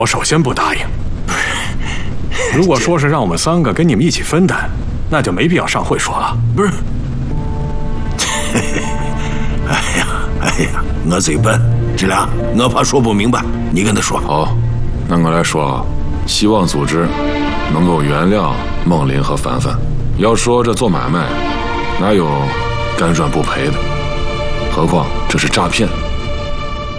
我首先不答应。如果说是让我们3个跟你们一起分担，那就没必要上会说了。 不是，哎呀，我嘴笨，志良，我怕说不明白，你跟他说。 好，那我来说，希望组织能够原谅孟林和凡凡。要说这做买卖，哪有甘赚不赔的？何况这是诈骗。